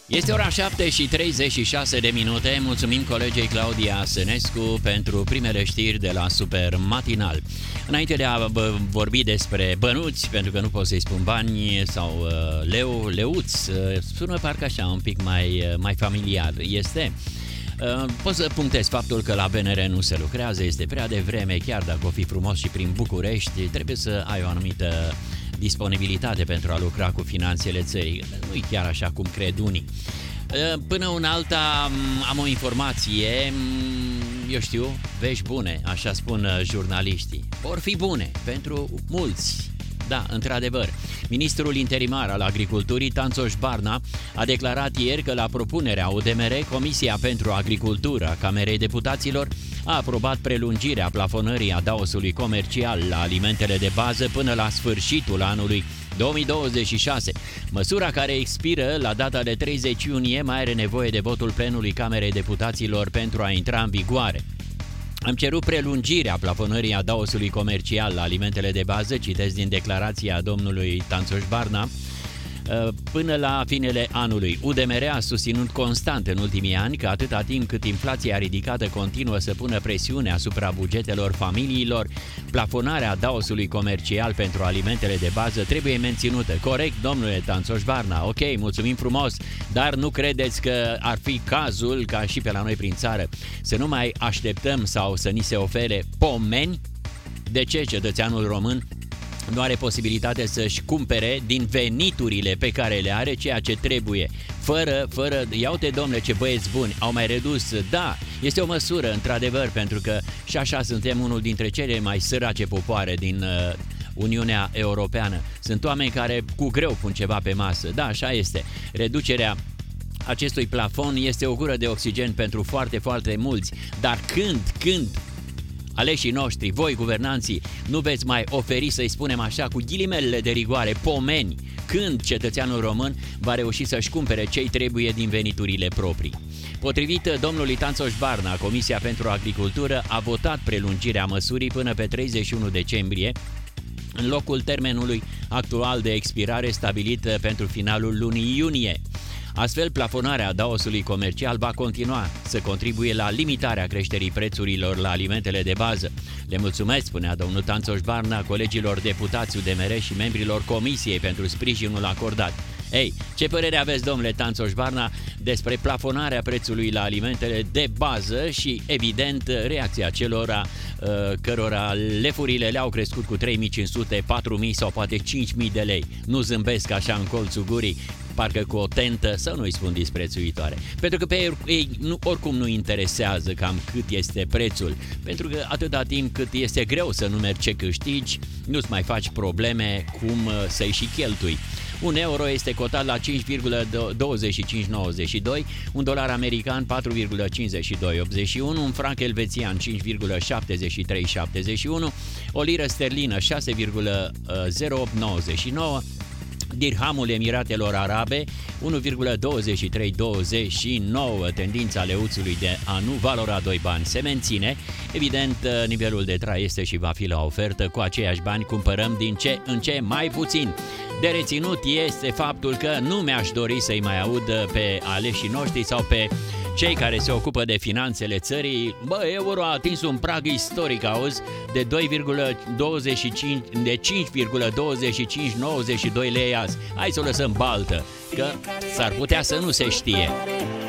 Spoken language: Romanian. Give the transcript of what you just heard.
Este ora 7:36 de minute. Mulțumim colegei Claudia Sănescu pentru primele știri de la Super Matinal. Înainte de a vorbi despre bănuți, pentru că nu pot să-i spun bani, sau leuț, sună parcă așa un pic mai familiar. Este... Pot să punctez faptul că la BNR nu se lucrează, este prea devreme, chiar dacă o fi frumos și prin București, trebuie să ai o anumită disponibilitate pentru a lucra cu finanțele țării. Nu-i chiar așa cum cred unii. Până una alta am o informație, eu știu, vești bune, așa spun jurnaliștii. Or fi bune pentru mulți. Da, într-adevăr, ministrul interimar al agriculturii, Tanțoș Barna, a declarat ieri că la propunerea UDMR, Comisia pentru Agricultură a Camerei Deputaților a aprobat prelungirea plafonării adaosului comercial la alimentele de bază până la sfârșitul anului 2026. Măsura care expiră la data de 30 iunie mai are nevoie de votul plenului Camerei Deputaților pentru a intra în vigoare. Am cerut prelungirea plafonării adaosului comercial la alimentele de bază, citesc din declarația domnului Tanțoș Barna, până la finele anului. UDMR a susținut constant în ultimii ani că atâta timp cât inflația ridicată continuă să pună presiune asupra bugetelor familiilor, plafonarea adaosului comercial pentru alimentele de bază trebuie menținută. Corect, domnule Tanțoș Barna, ok, mulțumim frumos, dar nu credeți că ar fi cazul, ca și pe la noi prin țară, să nu mai așteptăm sau să ni se ofere pomeni? De ce cetățeanul român nu are posibilitate să-și cumpere din veniturile pe care le are ceea ce trebuie, fără, ia uite domnule ce băieți buni, au mai redus, da, este o măsură într-adevăr, pentru că și așa suntem unul dintre cele mai sărace popoare din Uniunea Europeană. Sunt oameni care cu greu pun ceva pe masă, da, așa este. Reducerea acestui plafon este o gură de oxigen pentru foarte, foarte mulți, dar când aleșii noștri, voi guvernanții, nu veți mai oferi, să-i spunem așa, cu ghilimelele de rigoare, pomeni, când cetățeanul român va reuși să-și cumpere ce-i trebuie din veniturile proprii. Potrivit domnului Tanțoș Barna, Comisia pentru Agricultură a votat prelungirea măsurii până pe 31 decembrie, în locul termenului actual de expirare stabilit pentru finalul lunii iunie. Astfel, plafonarea adaosului comercial va continua să contribuie la limitarea creșterii prețurilor la alimentele de bază. Le mulțumesc, spunea domnul Tanțoș Barna, colegilor deputați UDMR și membrilor Comisiei pentru sprijinul acordat. Ei, ce părere aveți, domnule Tanțoș Barna, despre plafonarea prețului la alimentele de bază și, evident, reacția celora cărora lefurile le-au crescut cu 3.500, 4.000 sau poate 5.000 de lei? Nu zâmbesc așa în colțul gurii, parcă cu o tentă, să nu-i spun disprețuitoare. Pentru că pe ei oricum nu interesează cam cât este prețul, pentru că atâta timp cât este greu să numeri ce câștigi, nu-ți mai faci probleme cum să-i și cheltui. Un euro este cotat la 5,2592, un dolar american 4,5281, un franc elvețian 5,7371, o liră sterlină 6,0899, dirhamul Emiratelor Arabe 1,2329. Tendința leuțului de a nu valora 2 bani se menține. Evident, nivelul de trai este și va fi la ofertă. Cu aceiași bani cumpărăm din ce în ce mai puțin. De reținut este faptul că nu mi-aș dori să-i mai aud pe aleșii noștri sau pe cei care se ocupă de finanțele țării. Euro a atins un prag istoric, auzi, de 5,2592 lei azi. Hai să o lăsăm baltă, că s-ar putea să nu se știe.